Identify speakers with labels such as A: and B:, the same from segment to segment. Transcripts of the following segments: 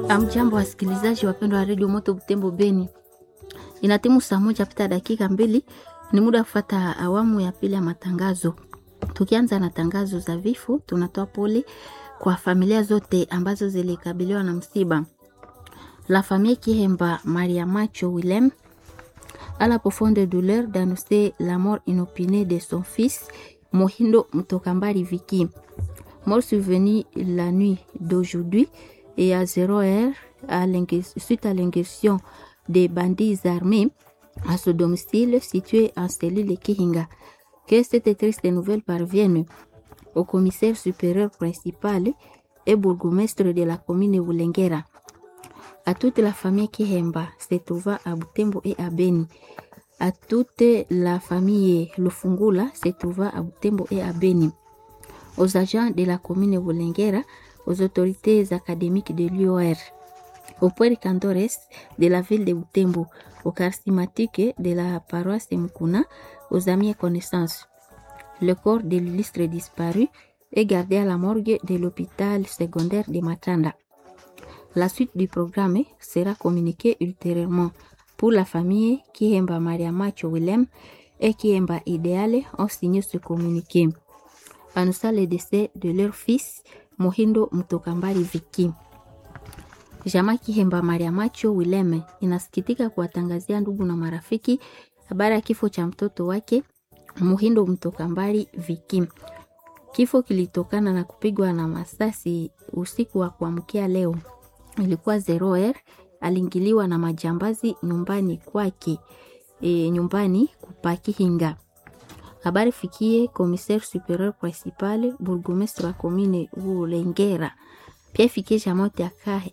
A: Amjambo wasikilizaji wapendwa wa Radio Moto Butembo Beni. Inatimu saa moja pita dakika 2, ni muda kufuata awamu ya pili ya matangazo. Tukianza na tangazo za vifo, tunatoa pole kwa familia zote ambazo zilikabiliwa na msiba. La famille Kihemba Maria Macho Willem à la profonde douleur d'annoncer la mort inopinée de son fils Mohindo Mtokambari Viki, mort survenue la nuit d'aujourd'hui et à 0h suite à l'ingression des bandits armés à ce domicile situé en cellule Kihinga. Que cette triste nouvelle parvienne au commissaire supérieur principal et bourgmestre de la commune Wulengera, à toute la famille Kihemba se trouvant à Butembo et à Beni, à toute la famille Lufungula se trouvant à Butembo et à Beni, aux agents de la commune Wulengera, aux autorités académiques de l'UOR, aux puercantores de la ville de Butembo, aux charismatiques de la paroisse de Mukuna, aux amis et connaissances. Le corps de l'illustre disparu est gardé à la morgue de l'hôpital secondaire de Matanda. La suite du programme sera communiquée ultérieurement. Pour la famille Kihemba Maria Macho Willem et Kihemba Ideale ont signé ce communiqué, annonçant le décès de leur fils Mohindo Mtokambari Viki. Jamaa Kihemba Maria Macho Willem inasikitika kuwatangazia ndugu na marafiki habari ya kifo cha mtoto wake Mohindo Mtokambari Viki. Kifo kilitokana na kupigwa na masasi usiku wa kuamkia leo. Ilikuwa 0h, aliingiliwa na majambazi nyumbani kwake, nyumbani kupakihinga. Habari fikie commissaire supérieur principal bourgmestre wa commune Wulengera. Pia fikie jamote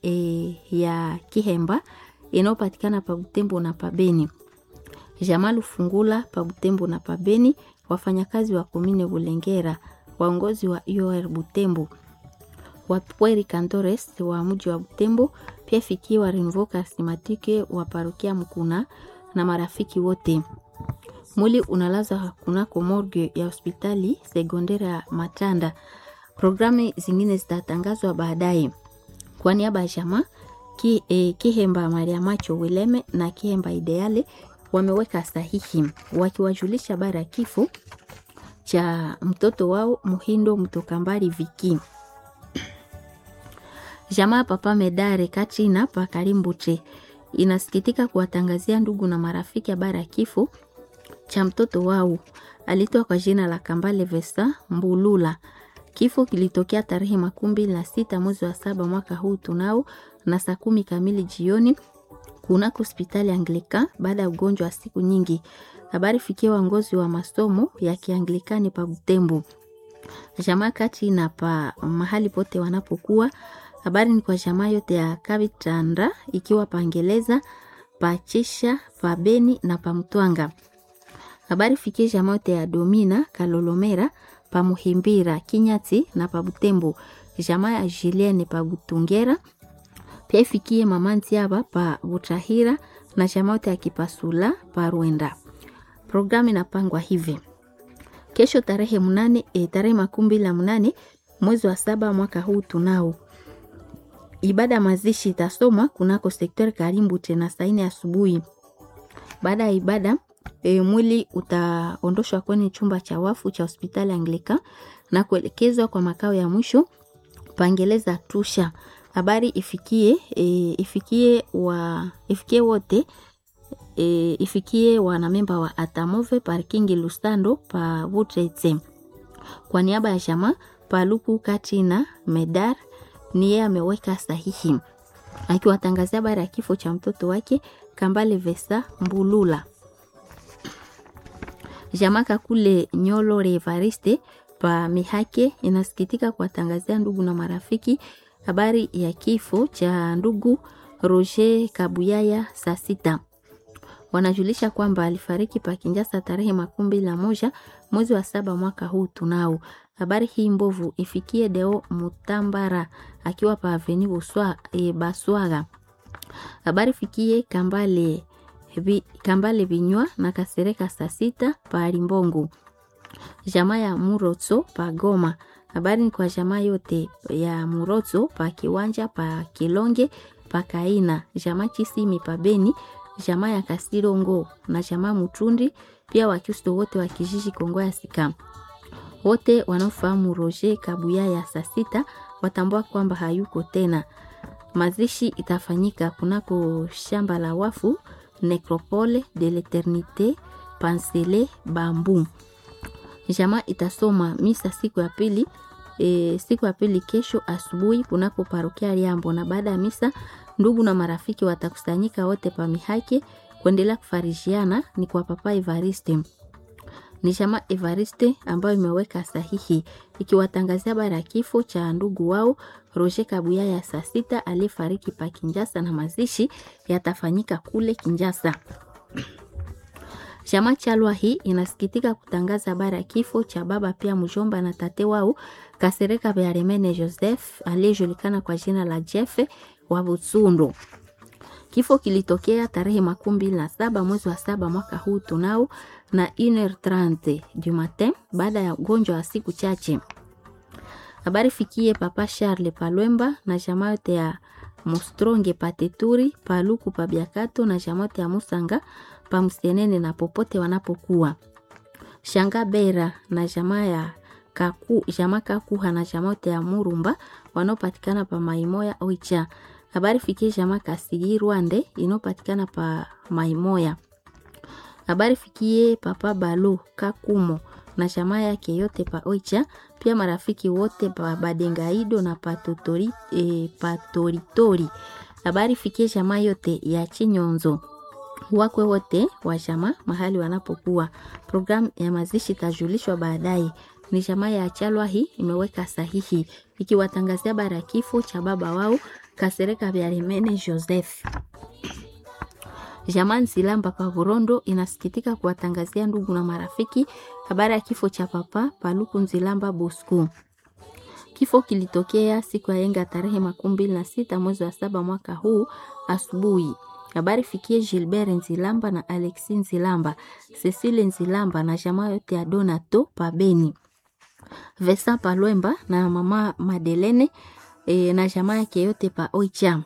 A: ya Kihemba inayopatikana pa Butembo na pa Beni. Jamaa Lufungula pa Butembo na pa Beni, wafanyakazi wa commune Wulengera, waongozi wa UOR Butembo, wapueri cantores wa mji wa Butembo, pia fikie wa renouveau charismatique wa parokia Mukuna na marafiki wote. Mwili unalazwa kunako morgue ya hospitali secondaire ya Matanda. Programu zingine zitatangazwa baadaye. Kwa niaba ya jamaa Kihemba Maria Macho Willem na Kihemba Ideale wameweka sahihi wakiwajulisha habari ya kifo cha mtoto wao Mohindo Mtokambari Viki. Jamaa Papa Medare Kachina pa Karimbuche inasikitika kuwatangazia ndugu na marafiki habari ya kifo cha mtoto wao alitoa kwa jina la Kambale Vesa Mbulula. Kifo kilitokea tarehe 26 mwezi wa 7 mwaka huu tunao na saa 10 kamili jioni kunako hospitali Anglika baada ya ugonjwa wa siku nyingi. Habari fikia waongozi wa masomo ya Kianglikani pa Butembo. Jamaa kati na pa mahali pote wanapokuwa. Habari ni kwa jamaa yote ya Kabitanda ikiwa Pangeleza, Pachisha, pa Beni na pa Mtwanga. Habari fikie jamaa yote ya Domina, Kalolomera, pa Muhimbira, Kinyati na pa Butembo. Jamaa ya Julienne pa Butungera. Pia fikie mama Ntiaba pa Butahira na jamaa yote ya Kipasula pa Rwenda. Programu inapangwa hivi. Kesho tarehe 28 mwezi wa 7 mwaka huu tunao. Ibada mazishi itasomwa kunako sektor Karimbu tena saa 4 asubuhi. Baada ya ibada mwili utaondoshwa kwenye chumba cha wafu cha hospitali Anglika na kuelekezwa kwa makao ya mwisho Pangeleza Tusha. Habari ifikie wote, ifikie wanamemba wa Atamove parking Lustando pa Butrete. Kwa niaba ya jamaa Paluku Katina Medar ni yeye ameweka sahihi akiwatangazia habari ya kifo cha mtoto wake Kambale Vesa Mbulula. Jamaa Kakule Nyolo Revariste pa Mihake inasikitika kuwatangazia ndugu na marafiki habari ya kifo cha ndugu Roger Kabuyaya saa 6. Wanajulisha kwamba alifariki pa Kinjasa tarehe 21 mwezi wa 7 mwaka huu tunao. Habari hii mbovu ifikie Deo Mutambara akiwa pa Avenue Baswaga. Habari fikie Kambale Binywa na Kasereka saa 6 pa Limbongo. Jamaa ya Murotso pa Goma. Habari ni kwa jamaa yote ya Murozo pa Kiwanja pa Kilonge pa Kaina, jamaa Chisimi pa Beni, jamaa ya Kasirongo na jamaa Mutundi, pia Wakristo wote wa kijiji Kongo ya Sika. Wote wanaofahamu Roger Kabuya ya saa sita watambua kwamba hayuko tena. Mazishi itafanyika kunako shamba la wafu Necropole de l'Eternité Pansele Bambu. Jamaa itasoma misa siku ya pili kesho asubuhi kunako parokia Liambo, na baada ya misa ndugu na marafiki watakusanyika wote pa mihake kuendelea kufarishiana. Ni kwa Papa Evariste. Ni jamaa Evariste ambayo imeweka sahihi ikiwatangazia habari ya kifo cha ndugu wao Roger Kabuya ya saa sita aliyefariki pa Kinjasa, na mazishi yatafanyika kule Kinjasa. Jamaa Chalwa hii inasikitika kutangaza habari ya kifo cha baba pia mjomba na tate wao Kasereka Bearemene Joseph aliyejulikana kwa jina la Jeff wa Butsundo. Kifo kilitokea tarehe 27 mwezi wa 7 mwaka huu tunao na 1h30 du matin baada ya ugonjwa wa siku chache. Habari fikie Papa Charles Palwemba na jamaa yote ya Mostronge Pateturi, Paluku Pabiakato na jamaa yote ya Musanga Pamsenene na popote wanapokuwa. Shanga Bera na jamaa ya Kakuha na jamaa yote ya Murumba wanaopatikana pa Maimoya Oicha. Habari fikie jamaa Kasigi Rwande inopatikana pa Maimoya. Habari fikie Papa Balu Kakumo na jamaa yake yote pa Oicha, pia marafiki wote pa Badengaido na Patoritori. Habari fikie jamaa yote ya Chinyonzo, wakwe wote wa jamaa mahali wanapokuwa. Programu ya mazishi tajulishwa baadaye. Ni jamaa ya Chalwa hii imeweka sahihi ikiwatangazia habari ya kifo cha baba wao Kasereka Bearemene Joseph. Jamaa Nzilamba pa Burondo inasikitika kuwatangazia ndugu na marafiki habari ya kifo cha Papa Paluku Nzilamba Bosco. Kifo kilitokea siku ya yenga tarehe 26 mwezi wa 7 mwaka huu asubuhi. Habari fikie Gilbert Nzilamba na Alexis Nzilamba, Cecile Nzilamba na jamaa yote ya Donato pa Beni. Vincent Palwemba na mama Madelene na jamaa yake yote pa Oicha.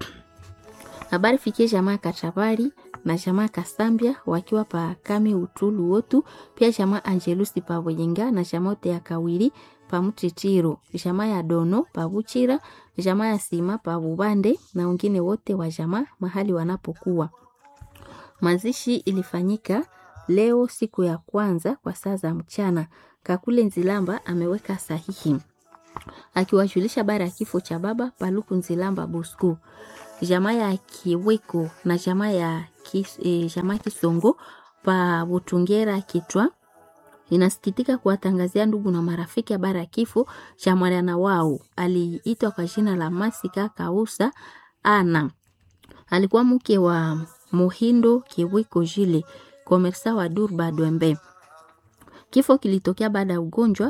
A: Habari fikie jamaa Kachabari na jamaa Kasambia wakiwa pa Kami Utulu wotu, pia jamaa Angelusi pa Boyenga na jamaa yote ya Kawiri pa Mutitiro, jamaa ya Dono pa Buchira, jamaa ya Sima pa Bubande na wengine wote wa jamaa mahali wanapokuwa. Mazishi ilifanyika leo siku ya kwanza kwa saa za mchana. Kakule Nzilamba ameweka sahihi akiwajulisha habari ya kifo cha baba Paluku Nzilamba Bosco. Jamaa ya Kiweko na jamaa ya jamaa Kisongo pa Butungera Kitwa inasikitika kuwatangazia ndugu na marafiki habari ya kifo cha mwana wao aliitwa kwa jina la Masika Kausa Ana. Alikuwa mke wa Muhindo Kiweko Jile, komersa wa Durba Dwembe. Kifo kilitokea baada ya ugonjwa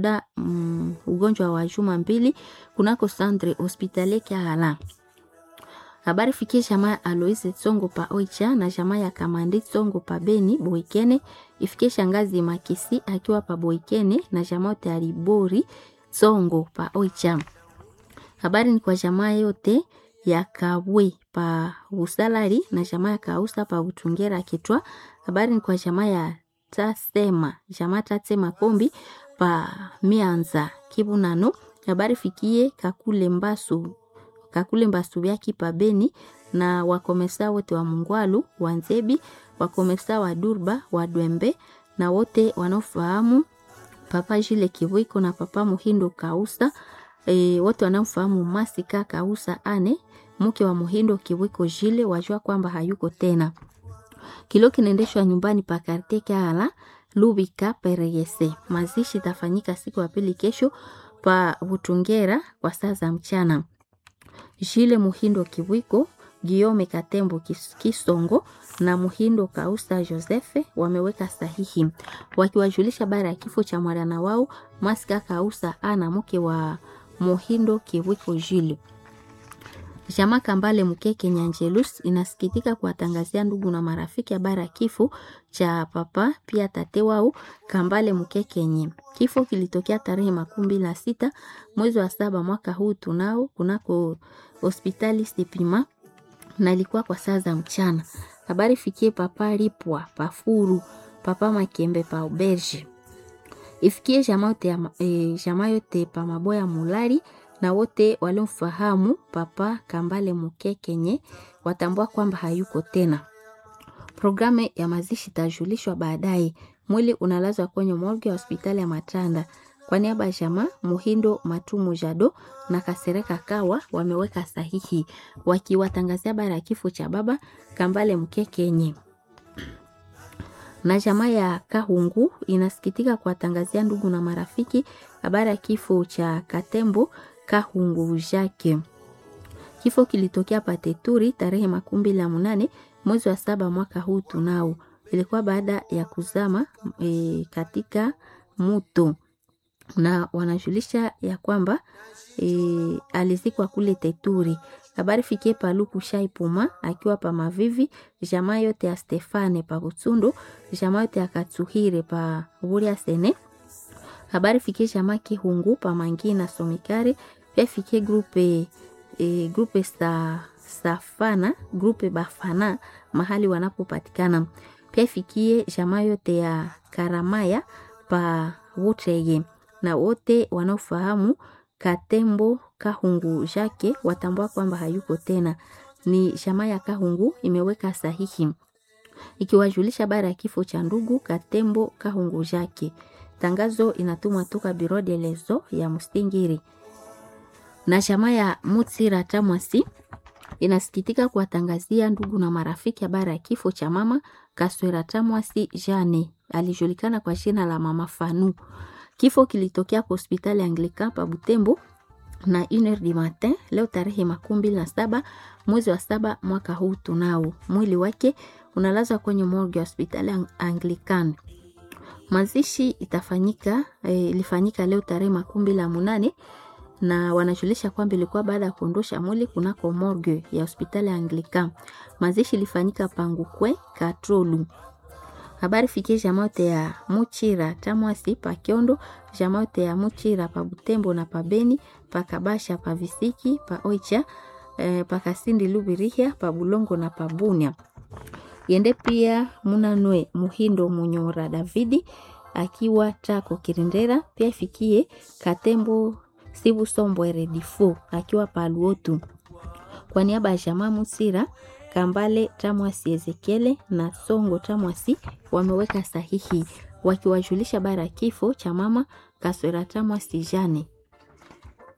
A: wa juma mbili kunako Centre Hospitalier Kahala. Habari fikie jamaa Aloise Tsongo pa Oicha na jamaa ya Kamandi Tsongo pa Beni Boikene, ifikie shangazi Makisi akiwa pa Boikene na jamaa yote ya Libori Tsongo pa Oicha. Habari ni kwa jamaa yote ya Kabwe pa Usalari na jamaa ya Kausa pa Utungera Kitwa. Habari ni kwa jamaa ya jamaa Tatsema Kombi pa Mianza Kibunano. Habari fikie Kakule Mbasu yaki pa Beni na wakomesa wote wa Mungwalu, wa Nzebi, wakomesa wa Durba, wa Dwembe na wote wanaofahamu Papa Jile Kiwiko na Papa Muhindo Kausa. Wote wanaofahamu Masika Kausa Ane, mke wa Muhindo Kiwiko Jile, wajua kwamba hayuko tena. Kilo kinaendeshwa nyumbani pa Quartier Kahala Lubika Pereyese. Mazishi tafanyika siku ya pili kesho pa Butungera kwa saa za mchana. Jile Muhindo Kiwiko, Giome Katembo Kisongo na Muhindo Kausa Josefe wameweka sahihi wakiwajulisha habari ya kifo cha mwana wao Masika Kausa Ana, mke wa Muhindo Kiwiko Jile. Jamaa Kambale Mukeke Nyanjelus inasikitika kuwatangazia ndugu na marafiki habari ya kifo cha papa pia tate wao Kambale Mukeke Nye. Kifo kilitokea tarehe 26 mwezi wa 7 mwaka huu tunao kunako hospitali Stepima na ilikuwa kwa saa za mchana. Habari fikie papa Lipwa, Pafuru, papa Makembe pa Auberge. Ifikie jamaa yote pa Maboya Mulari na wote waliomfahamu papa Kambale Mukeke Nye watambua kwamba hayuko tena. Programu ya mazishi tajulishwa baadaye. Mwili unalazwa kwenye morgue ya hospitali ya Matanda. Kwa niaba ya jamaa Muhindo Matumu Jado na Kasereka Kawa wameweka sahihi wakiwatangazia habari ya kifo cha baba Kambale Mukeke Nye. Na jamaa ya Kahungu inasikitika kuwatangazia ndugu na marafiki habari ya kifo cha Katembo Kahungu Jake. Kifo kilitokea Pateturi tarehe 28 mwezi wa 7 mwaka huu tunao. Ilikuwa baada ya kuzama katika mto. Na wanajulisha ya kwamba alizikwa kule Teturi. Habari fikie Paluku Shaipuma akiwa pa Mavivi, jamaa yote ya Stefane pa Butsundo, jamaa yote ya Katsuhire pa Buria Sene. Habari fikie jamaa Kihungu pa Mangina Somikare, pia fikie grupe Safana, grupe Bafana mahali wanapopatikana. Pia fikie jamaa yote ya Karamaya pa Wutege. Na wote wanaofahamu Katembo Kahungu Jake watambua kwamba hayuko tena. Ni jamaa ya Kahungu imeweka sahihi ikiwajulisha habari ya kifo cha ndugu Katembo Kahungu Jake. Tangazo inatumwa toka Biro de Lezo ya Mustingiri. Na jamaa ya Mutsira Tamwasi inasikitika kuwatangazia ndugu na marafiki habari ya kifo cha mama Kaswera Tamwasi Jane, alijulikana kwa jina la Mama Fanu. Kifo kilitokea kwa hospitali Anglican pa Butembo na 1h du matin leo tarehe 27 mwezi wa 7 mwaka huu tunao. Mwili wake unalazwa kwenye morgue ya hospitali Anglican. Mazishi ilifanyika leo tarehe 28 na wanajulisha kwamba ilikuwa baada ya kuondosha mwili kunako morgue ya hospitali Anglican. Mazishi ilifanyika Pangukwe Katrolu. Habari fikie jamaa yote ya Muchira Tamwasi pa Kiondo, jamaa yote ya Muchira pa Butembo na pa Beni, pa Kabasha pa Visiki, pa Oicha, pa Kasindi Lubirihia, pa Bulongo na pa Bunia. Yende pia Munanwe Muhindo Munyora Davidi akiwa Tako Kirindera, pia ifikie Katembo Sibu Sombo Eredifo akiwa pa Luotu. Kwa niaba ya jamaa Musira Kambale Tamwasi Ezekiele na Songo Tamwasi wameweka sahihi wakiwajulisha habari ya kifo cha mama Kaswera Tamwasi Jane.